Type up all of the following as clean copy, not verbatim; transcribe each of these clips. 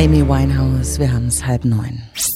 Amy Winehouse, wir haben es 8:30.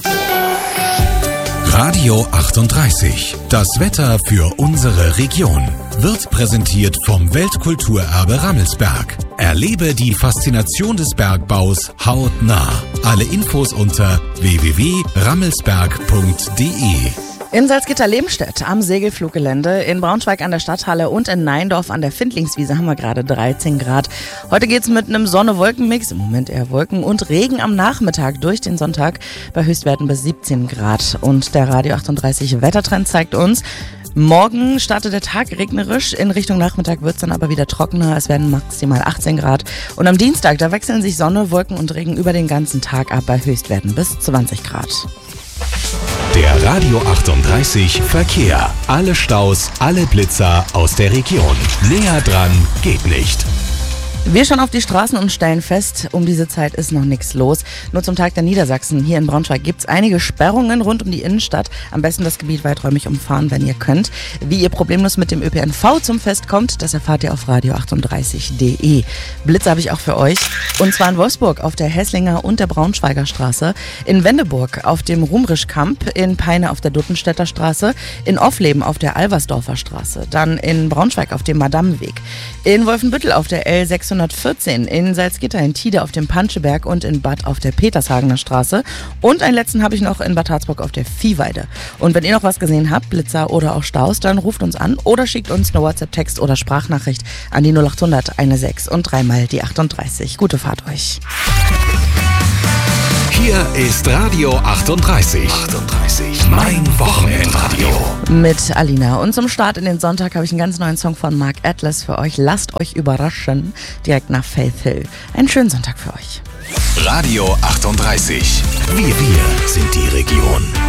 Radio 38. Das Wetter für unsere Region wird präsentiert vom Weltkulturerbe Rammelsberg. Erlebe die Faszination des Bergbaus hautnah. Alle Infos unter www.rammelsberg.de. In Salzgitter-Lebenstedt am Segelfluggelände, in Braunschweig an der Stadthalle und in Neindorf an der Findlingswiese haben wir gerade 13 Grad. Heute geht's mit einem Sonne-Wolken-Mix, im Moment eher Wolken und Regen am Nachmittag durch den Sonntag bei Höchstwerten bis 17 Grad. Und der Radio 38 Wettertrend zeigt uns, morgen startet der Tag regnerisch, in Richtung Nachmittag wird's dann aber wieder trockener, es werden maximal 18 Grad. Und am Dienstag, da wechseln sich Sonne, Wolken und Regen über den ganzen Tag ab bei Höchstwerten bis 20 Grad. Der Radio 38 Verkehr. Alle Staus, alle Blitzer aus der Region. Näher dran geht nicht. Wir schauen auf die Straßen und stellen fest, um diese Zeit ist noch nichts los. Nur zum Tag der Niedersachsen hier in Braunschweig gibt's einige Sperrungen rund um die Innenstadt. Am besten das Gebiet weiträumig umfahren, wenn ihr könnt. Wie ihr problemlos mit dem ÖPNV zum Fest kommt, das erfahrt ihr auf radio38.de. Blitze habe ich auch für euch. Und zwar in Wolfsburg auf der Hässlinger und der Braunschweiger Straße, in Wendeburg auf dem Rumrischkamp, in Peine auf der Duttenstädter Straße, in Offleben auf der Alversdorfer Straße, dann in Braunschweig auf dem Madameweg, in Wolfenbüttel auf der L614, in Salzgitter, in Tide auf dem Panscheberg und in Bad auf der Petershagener Straße. Und einen letzten habe ich noch in Bad Harzburg auf der Viehweide. Und wenn ihr noch was gesehen habt, Blitzer oder auch Staus, dann ruft uns an oder schickt uns eine WhatsApp-Text oder Sprachnachricht an die 0800 16 und 3 die 38. Gute Fahrt euch. Hier ist Radio 38. Mein Wochenendradio. Mit Alina. Und zum Start in den Sonntag habe ich einen ganz neuen Song von Mark Atlas für euch. Lasst euch überraschen. Direkt nach Faith Hill. Einen schönen Sonntag für euch. Radio 38. Wir sind die Region.